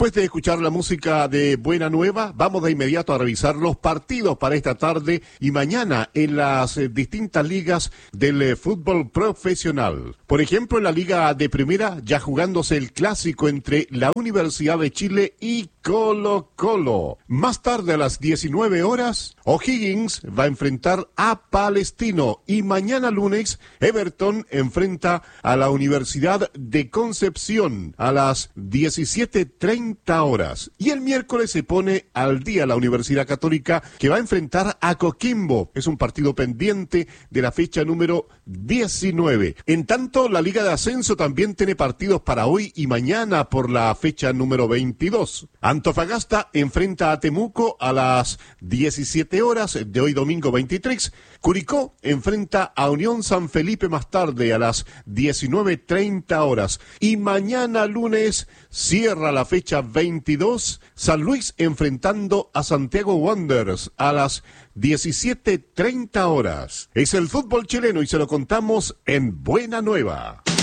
Después de escuchar la música de Buena Nueva, vamos de inmediato a revisar los partidos para esta tarde y mañana en las distintas ligas del fútbol profesional. Por ejemplo, en la Liga de Primera, ya jugándose el clásico entre la Universidad de Chile y Colo-Colo. Más tarde, a las 19 horas, O'Higgins va a enfrentar a Palestino y mañana lunes, Everton enfrenta a la Universidad de Concepción a las 17:30 horas. Y el miércoles se pone al día la Universidad Católica, que va a enfrentar a Coquimbo. Es un partido pendiente de la fecha número 19. En tanto, la Liga de Ascenso también tiene partidos para hoy y mañana por la fecha número 22. Antofagasta enfrenta a Temuco a las 17 horas de hoy domingo 23. Curicó enfrenta a Unión San Felipe más tarde a las 19:30 horas. Y mañana lunes cierra la fecha 22. San Luis enfrentando a Santiago Wanderers a las 17:30 horas. Es el fútbol chileno y se lo contamos en Buena Nueva.